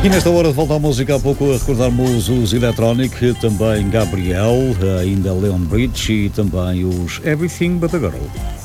E nesta hora de volta à música, há pouco a recordarmos os Electronic, também Gabriel, ainda Leon Bridge e também os Everything But a Girl.